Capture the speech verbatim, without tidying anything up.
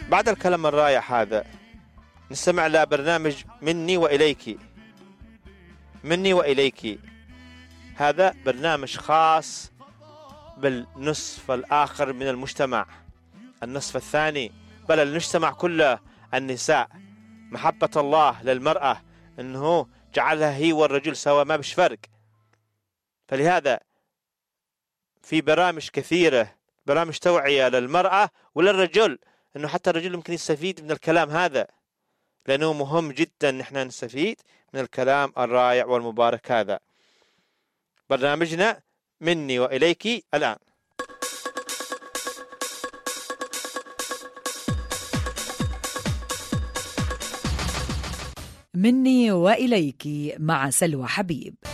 بعد الكلام الرائع هذا نستمع إلى برنامج مني وإليك. مني وإليك هذا برنامج خاص بالنصف الآخر من المجتمع، النصف الثاني، بل المجتمع كله، النساء. محبة الله للمرأة أنه جعلها هي والرجل سوا، ما بش فرق. فلهذا في برامج كثيرة، برامج توعية للمرأة وللرجل، أنه حتى الرجل ممكن يستفيد من الكلام هذا، لأنه مهم جدا نحن نستفيد من الكلام الرائع والمبارك هذا. برنامجنا مني وإليك الآن. مني وإليك مع سلوى حبيب.